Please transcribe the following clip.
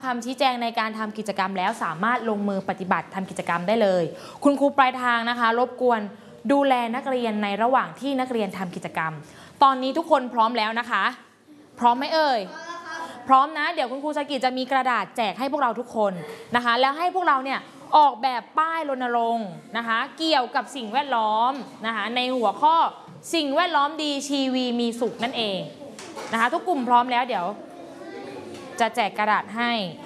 คำชี้แจงในการทำกิจกรรมแล้วสามารถลงมือปฏิบัติทำกิจกรรมได้เลยคุณครูปลายทางนะคะรบกวนดูแลนักเรียนในระหว่างที่นักเรียนทำกิจกรรมตอนนี้ทุกคนพร้อมแล้วนะคะพร้อมไหมเอ่ยพร้อมนะเดี๋ยวคุณครูสกิจจะมีกระดาษแจกให้พวกเราทุกคนนะคะแล้วให้พวกเราเนี่ยออกแบบป้ายรณรงค์นะคะเกี่ยวกับสิ่งแวดล้อมนะคะในหัวข้อสิ่งแวดล้อมดีชีวีมีสุขนั่นเองนะคะทุกกลุ่มพร้อมแล้วเดี๋ยวจะแจกกระดาษให้